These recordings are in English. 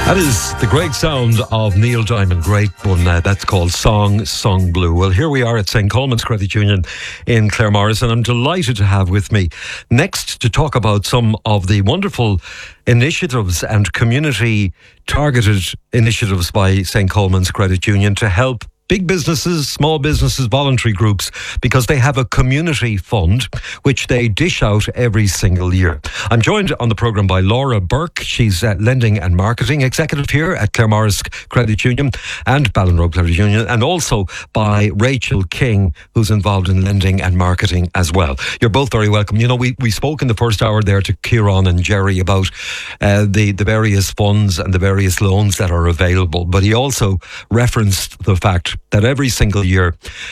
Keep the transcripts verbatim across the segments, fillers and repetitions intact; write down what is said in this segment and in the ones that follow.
That is the great sound of Neil Diamond, great one. Uh, that's called Song Sung Blue. Well, here we are at Saint Coleman's Credit Union in Claremorris, and I'm delighted to have with me next to talk about some of the wonderful initiatives and community targeted initiatives by Saint Coleman's Credit Union to help big businesses, small businesses, voluntary groups, because they have a community fund which they dish out every single year. I'm joined on the programme by Laura Burke. She's uh, Lending and Marketing Executive here at Claremorris Credit Union and Ballinrobe Credit Union, and also by Rachel King, who's involved in lending and marketing as well. You're both very welcome. You know, we, we spoke in the first hour there to Kieran and Jerry about uh, the, the various funds and the various loans that are available, but he also referenced the fact that every single year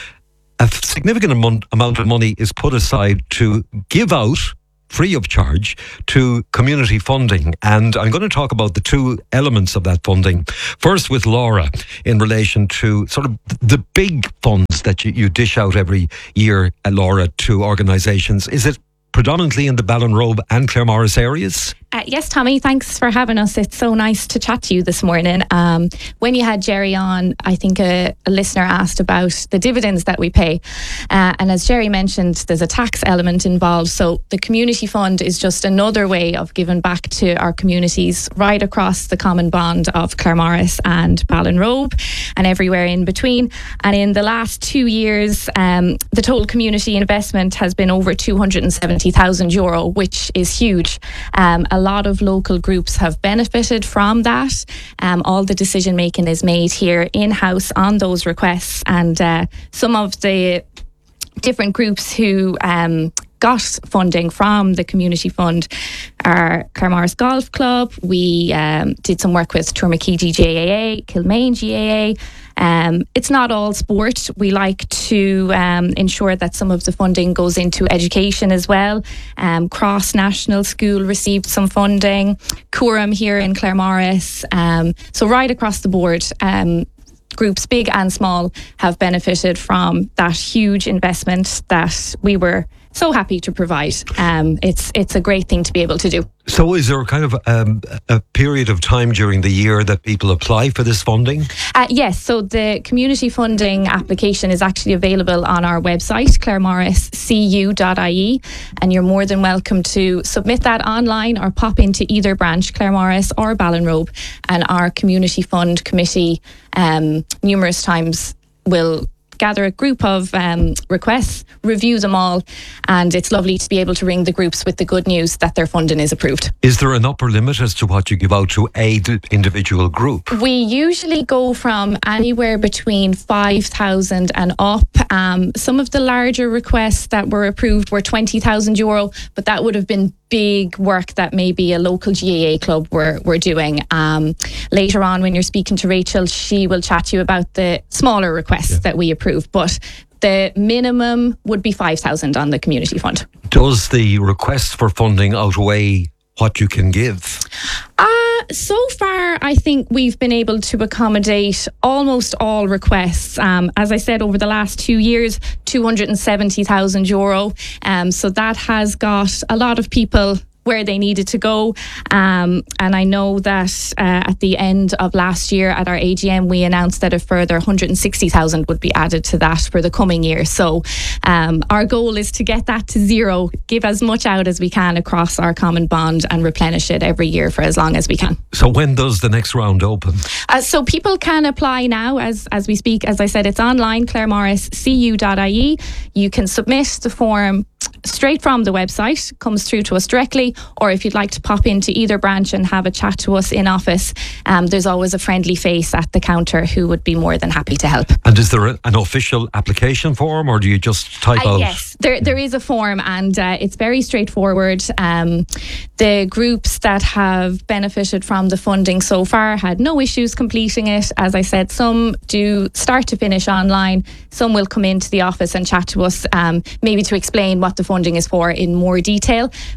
a significant amount, amount of money is put aside to give out free of charge to community funding. And I'm going to talk about the two elements of that funding. First with Laura in relation to sort of the big funds that you, you dish out every year, uh, Laura, to organisations. Is it predominantly in the Ballinrobe and Claremorris areas? Uh, yes, Tommy, thanks for having us. It's so nice to chat to you this morning. Um, when you had Jerry on, I think a, a listener asked about the dividends that we pay. Uh, and as Jerry mentioned, there's a tax element involved. So the community fund is just another way of giving back to our communities right across the common bond of Claremorris and Ballinrobe and everywhere in between. And in the last two years, um, the total community investment has been over two hundred seventy thousand euro, which is huge. Um, a lot of local groups have benefited from that. Um, all the decision making is made here in-house on those requests, and uh, some of the different groups who um, got funding from the community fund are Claremorris Golf Club. We um, did some work with Tourmakeedy G A A, Kilmaine G A A. Um, it's not all sport. We like to um, ensure that some of the funding goes into education as well. Um, Cross National School received some funding. Coram here in Claremorris. Um, so right across the board, um, groups big and small have benefited from that huge investment that we were so happy to provide. Um, it's it's a great thing to be able to do. So is there kind of um, a period of time during the year that people apply for this funding? Uh, yes, so the community funding application is actually available on our website, claremorris c u dot i e, and you're more than welcome to submit that online or pop into either branch, Claremorris or Ballinrobe, and our community fund committee um, numerous times will gather a group of um, requests, review them all, and it's lovely to be able to ring the groups with the good news that their funding is approved. Is there an upper limit as to what you give out to a d- individual group? We usually go from anywhere between five thousand and up. Um, some of the larger requests that were approved were twenty thousand euro, but that would have been big work that maybe a local G A A club were, were doing. Um, later on, when you're speaking to Rachel, she will chat to you about the smaller requests yeah. that we approve. But the minimum would be five thousand on the community fund. Does the request for funding outweigh what you can give? Uh, so far, I think we've been able to accommodate almost all requests. Um, as I said, over the last two years, two hundred seventy thousand euro. Um, so that has got a lot of people where they needed to go. Um, and I know that uh, at the end of last year at our A G M, we announced that a further one hundred sixty thousand would be added to that for the coming year. So um, our goal is to get that to zero, give as much out as we can across our common bond and replenish it every year for as long as we can. So when does the next round open? Uh, so people can apply now as, as we speak. As I said, it's online, claremorris c u dot i e. You can submit the form straight from the website, comes through to us directly, or if you'd like to pop into either branch and have a chat to us in office, um, there's always a friendly face at the counter who would be more than happy to help. And is there a, an official application form, or do you just type uh, out? Yes, there there is a form, and uh, it's very straightforward. Um, the groups that have benefited from the funding so far had no issues completing it. As I said, some do start to finish online, some will come into the office and chat to us, um, maybe to explain what the funding is for in more detail.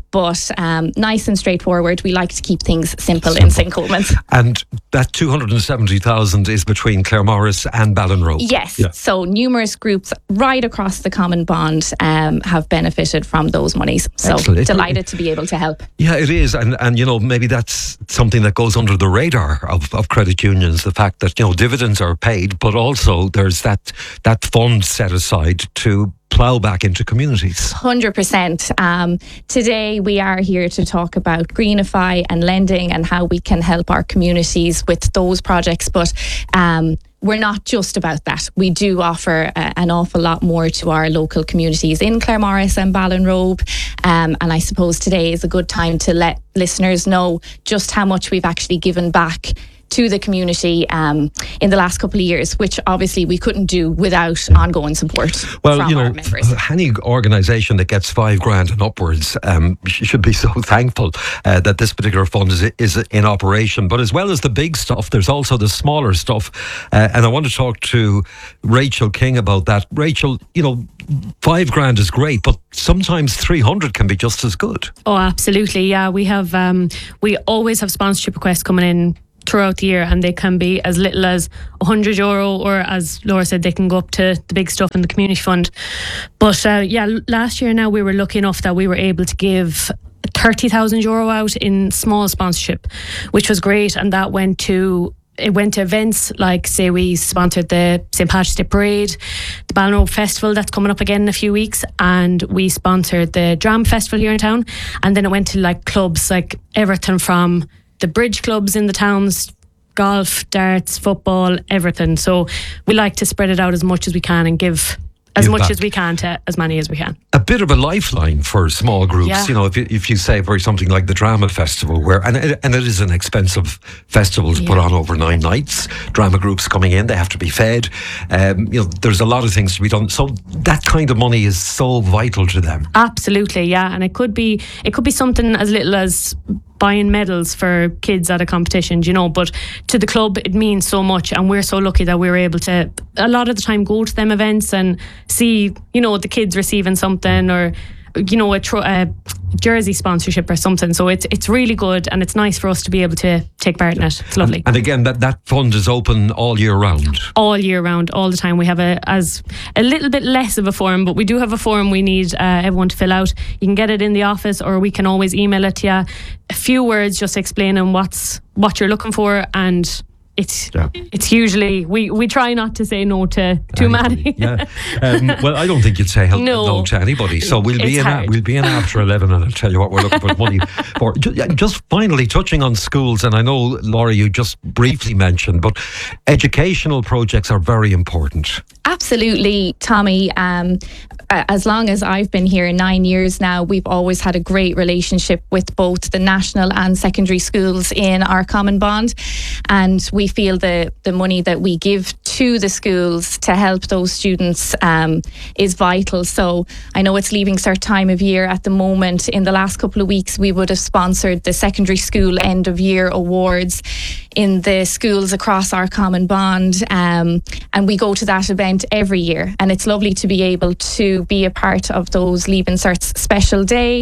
but um, nice and straightforward. We like to keep things simple, Simple. in Saint Coleman's. And that two hundred seventy thousand is between Claremorris and Ballinrobe. Yes. Yeah. So numerous groups right across the Common Bond um, have benefited from those monies. So Excellent. delighted to be able to help. Yeah, it is. And, and you know, maybe that's something that goes under the radar of, of credit unions, the fact that, you know, dividends are paid, but also there's that, that fund set aside to plough back into communities. one hundred percent. Um, today we are here to talk about Greenify and lending and how we can help our communities with those projects. But um, we're not just about that. We do offer uh, an awful lot more to our local communities in Claremorris and Ballinrobe. Um, and I suppose today is a good time to let listeners know just how much we've actually given back to the community um, in the last couple of years, which obviously we couldn't do without ongoing support Well, from you know, our members. any organisation that gets five grand and upwards um, should be so thankful uh, that this particular fund is, is in operation. But as well as the big stuff, there's also the smaller stuff. Uh, and I want to talk to Rachel King about that. Rachel, you know, five grand is great, but sometimes three hundred can be just as good. Oh, absolutely. Yeah, we have, um, we always have sponsorship requests coming in throughout the year, and they can be as little as one hundred euro, or as Laura said, they can go up to the big stuff in the community fund. But uh, yeah, last year now we were lucky enough that we were able to give thirty thousand euro out in small sponsorship, which was great. And that went to It went to events like, say, we sponsored the Saint Patrick's Day Parade, the Ballinrobe Festival that's coming up again in a few weeks, and we sponsored the Dram Festival here in town. And then it went to like clubs like everything from the bridge clubs in the towns, golf, darts, football, everything. So we like to spread it out as much as we can and give as Give much back. as we can to as many as we can. A bit of a lifeline for small groups. Yeah. You know, if you, if you say for something like the Drama Festival, where and it, and it is an expensive festival to put Yeah. on over nine nights. Drama groups coming in, they have to be fed. Um, you know, there's a lot of things to be done. So that kind of money is so vital to them. Absolutely, yeah. And it could be it could be something as little as buying medals for kids at a competition, you know, but to the club it means so much, and we're so lucky that we're able to a lot of the time go to them events and see, you know, the kids receiving something, or you know, a, tro- a jersey sponsorship or something. So it's it's really good, and it's nice for us to be able to take part in it. It's lovely. And again, that, that fund is open all year round. All year round, all the time. We have a as a little bit less of a form, but we do have a form we need uh, everyone to fill out. You can get it in the office, or we can always email it to you. A few words just explaining what's what you're looking for, and it's Yeah. it's usually we, we try not to say no to too many. Yeah. Um, well, I don't think you'd say help no, No. to anybody. So we'll be It's in. A, hard. we'll be in after eleven, and I'll tell you what we're looking for money for. Ju- yeah, Just finally touching on schools, and I know Laura, you just briefly mentioned, but educational projects are very important. Absolutely, Tommy. Um, as long as I've been here, nine years now, we've always had a great relationship with both the national and secondary schools in our Common Bond. And we feel the, the money that we give to the schools to help those students um, is vital. So I know it's Leaving Cert time of year at the moment. In the last couple of weeks, we would have sponsored the secondary school end of year awards in the schools across our Common Bond. Um, and we go to that event every year. And it's lovely to be able to be a part of those Leaving Certs special day.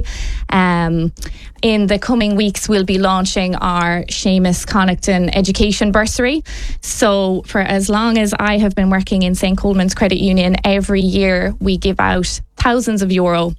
Um, in the coming weeks, we'll be launching our Seamus Connaughton Education Bursary. So for as long as I have been working in Saint Coleman's Credit Union, every year we give out thousands of euro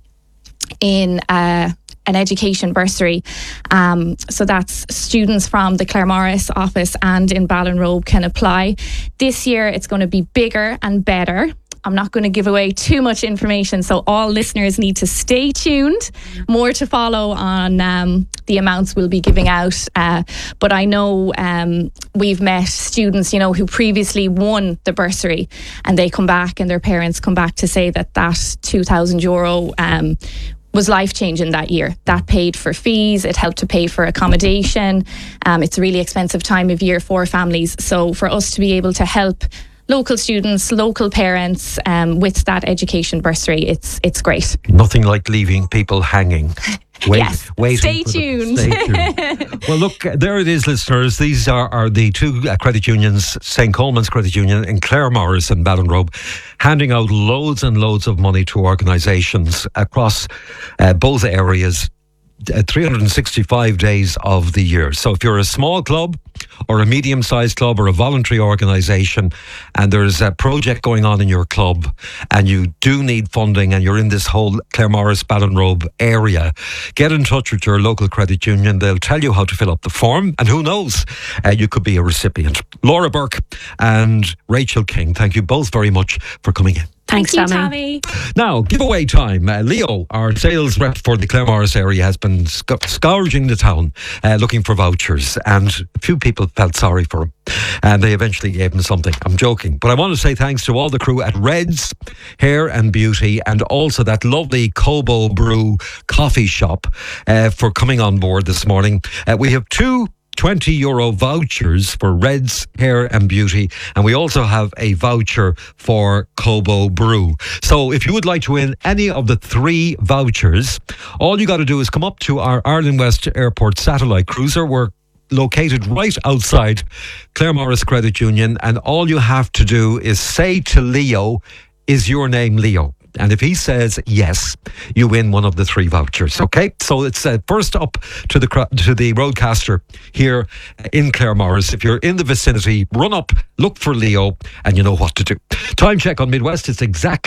in uh, an education bursary. Um, so that's students from the Claremorris office and in Ballinrobe can apply. This year it's going to be bigger and better. I'm not going to give away too much information, so all listeners need to stay tuned. More to follow on um, the amounts we'll be giving out. Uh, but I know um, we've met students, you know, who previously won the bursary, and they come back and their parents come back to say that that two thousand euro um, was life-changing that year. That paid for fees, it helped to pay for accommodation. Um, it's a really expensive time of year for families. So for us to be able to help local students, local parents um, with that education bursary, it's it's great. Nothing like leaving people hanging. Wait, Yes. waiting Stay for them. tuned. Stay tuned. Well, look, there it is, listeners. These are, are the two uh, credit unions, Saint Coleman's Credit Union in Claremorris and Ballinrobe, handing out loads and loads of money to organisations across uh, both areas uh, three hundred sixty-five days of the year. So if you're a small club or a medium-sized club or a voluntary organisation and there's a project going on in your club and you do need funding and you're in this whole Claremorris, Ballinrobe area, get in touch with your local credit union. They'll tell you how to fill up the form, and who knows, uh, you could be a recipient. Laura Burke and Rachel King, thank you both very much for coming in. Thanks, Thank you, Tammy. Tammy. Now, giveaway time. Uh, Leo, our sales rep for the Claremorris area, has been sc- scourging the town uh, looking for vouchers, and a few people felt sorry for him, and they eventually gave him something. I'm joking, but I want to say thanks to all the crew at Red's Hair and Beauty, and also that lovely Cobo Brew coffee shop uh, for coming on board this morning. Uh, we have two twenty euro vouchers for Red's Hair and Beauty, and we also have a voucher for Cobo Brew. So if you would like to win any of the three vouchers, all you got to do is come up to our Ireland West Airport satellite cruiser. We're located right outside Claremorris Credit Union, and all you have to do is say to Leo, "Is your name Leo?" And if he says yes, you win one of the three vouchers. Okay, so it's uh, first up to the to the Roadcaster here in Claremorris. If you're in the vicinity, run up, look for Leo, and you know what to do. Time check on Midwest. It's exactly